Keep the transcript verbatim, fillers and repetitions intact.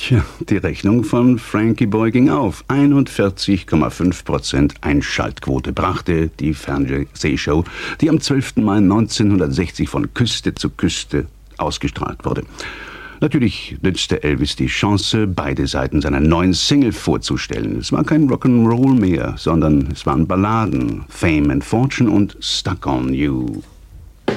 Tja, die Rechnung von Frankie Boy ging auf. einundvierzig Komma fünf Prozent Einschaltquote brachte die Fernsehshow, die am zwölften Mai neunzehnhundertsechzig von Küste zu Küste ausgestrahlt wurde. Natürlich nützte Elvis die Chance, beide Seiten seiner neuen Single vorzustellen. Es war kein Rock'n'Roll mehr, sondern es waren Balladen, Fame and Fortune und Stuck on You.